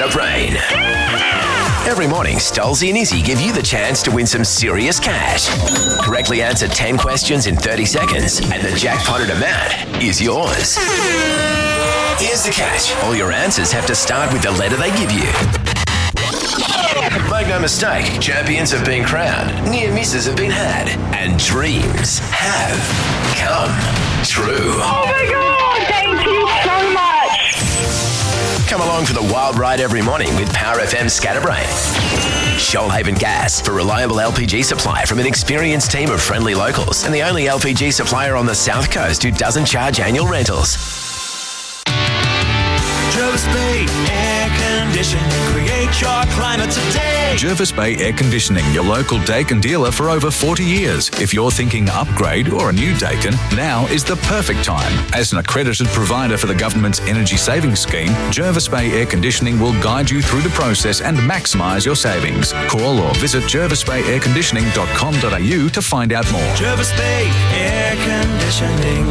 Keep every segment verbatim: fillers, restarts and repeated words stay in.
Scatterbrain. Every morning, Stolzy and Izzy give you the chance to win some serious cash. Correctly answer ten questions in thirty seconds, and the jackpotted amount is yours. Here's the catch. All your answers have to start with the letter they give you. Make no mistake, champions have been crowned, near misses have been had, and dreams have come true. Oh my God, thank you so much. Come along for the wild ride every morning with Power F M Scatterbrain. Shoalhaven Gas, for reliable L P G supply from an experienced team of friendly locals, and the only L P G supplier on the South Coast who doesn't charge annual rentals. Jervis Bay Air Conditioning. Create your climate today. Jervis Bay Air Conditioning, your local Daikin dealer for over forty years. If you're thinking upgrade or a new Daikin, now is the perfect time. As an accredited provider for the government's energy savings scheme, Jervis Bay Air Conditioning will guide you through the process and maximise your savings. Call or visit jervis bay air conditioning dot com dot a u to find out more. Jervis Bay Air Conditioning.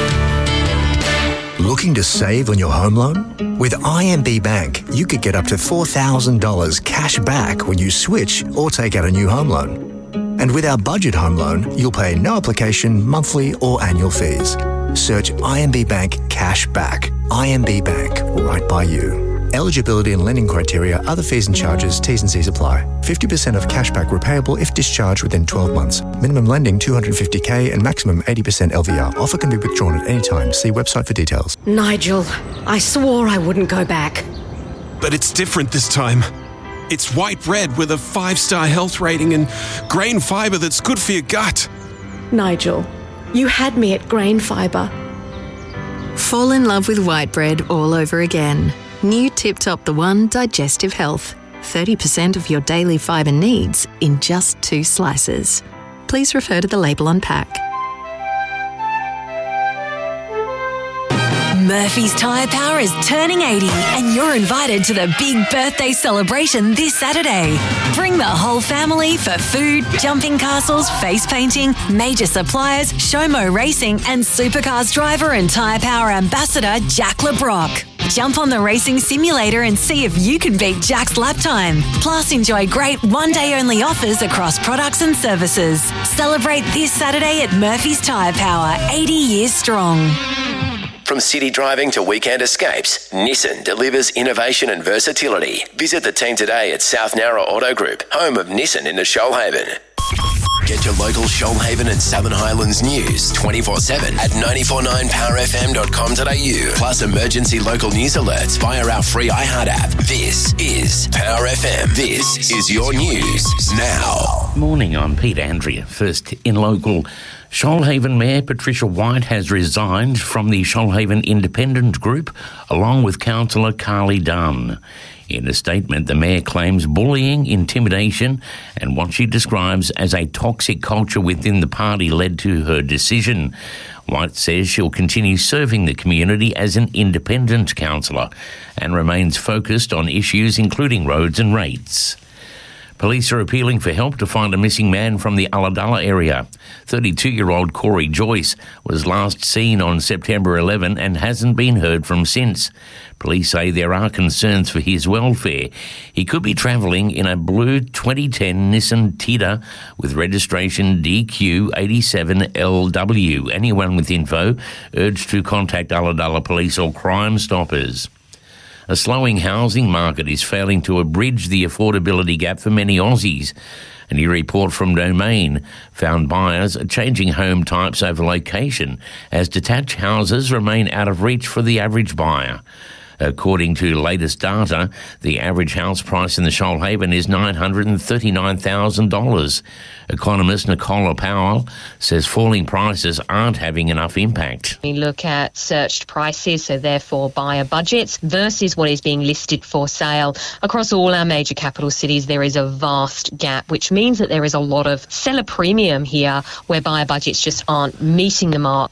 Looking to save on your home loan? With I M B Bank, you could get up to four thousand dollars cash back when you switch or take out a new home loan. And with our budget home loan, you'll pay no application, monthly or annual fees. Search I M B Bank Cash Back. I M B Bank, right by you. Eligibility and lending criteria, other fees and charges, T's and C's apply. fifty percent of cashback repayable if discharged within twelve months. Minimum lending two hundred fifty thousand and maximum eighty percent L V R. Offer can be withdrawn at any time. See website for details. Nigel, I swore I wouldn't go back. But it's different this time. It's white bread with a five-star health rating and grain fibre that's good for your gut. Nigel, you had me at grain fibre. Fall in love with white bread all over again. New Tip Top The One Digestive Health. thirty percent of your daily fibre needs in just two slices. Please refer to the label on pack. Murphy's Tyre Power is turning eighty and you're invited to the big birthday celebration this Saturday. Bring the whole family for food, jumping castles, face painting, major suppliers, Showmo Racing and Supercars driver and Tyre Power ambassador Jack LeBrock. Jump on the racing simulator and see if you can beat Jack's lap time. Plus, enjoy great one-day-only offers across products and services. Celebrate this Saturday at Murphy's Tyre Power, eighty years strong. From city driving to weekend escapes, Nissan delivers innovation and versatility. Visit the team today at South Nowra Auto Group, home of Nissan in the Shoalhaven. Get your local Shoalhaven and Southern Highlands news twenty-four seven at nine four nine power f m dot com dot a u. Plus emergency local news alerts via our free iHeart app. This is Power F M. This is your news now. Morning, I'm Pete Andrea. First in local, Shoalhaven Mayor Patricia White has resigned from the Shoalhaven Independent Group along with Councillor Carly Dunn. In a statement, the Mayor claims bullying, intimidation and what she describes as a toxic culture within the party led to her decision. White says she'll continue serving the community as an independent councillor and remains focused on issues including roads and rates. Police are appealing for help to find a missing man from the Ulladulla area. thirty-two-year-old Corey Joyce was last seen on September eleventh and hasn't been heard from since. Police say there are concerns for his welfare. He could be travelling in a blue twenty ten Nissan Tida with registration D Q eighty-seven L W. Anyone with info urged to contact Ulladulla Police or Crime Stoppers. A slowing housing market is failing to bridge the affordability gap for many Aussies. A new report from Domain found buyers are changing home types over location as detached houses remain out of reach for the average buyer. According to latest data, the average house price in the Shoalhaven is nine hundred thirty-nine thousand dollars. Economist Nicola Powell says falling prices aren't having enough impact. We look at searched prices, so therefore buyer budgets, versus what is being listed for sale. Across all our major capital cities, there is a vast gap, which means that there is a lot of seller premium here where buyer budgets just aren't meeting the mark.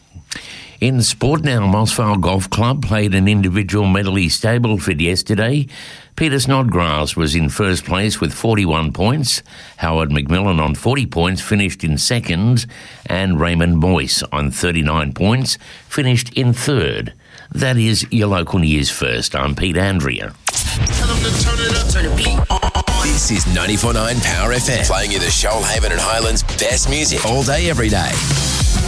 In sport now, Mossvale Golf Club played an individual medley Stableford yesterday. Peter Snodgrass was in first place with forty-one points. Howard McMillan on forty points finished in second. And Raymond Boyce on thirty-nine points finished in third. That is your local news first. I'm Pete Andrea. Tell them to turn it up, turn the beat on. This is ninety-four point nine Power F M, playing you the Shoalhaven and Highlands best music all day, every day.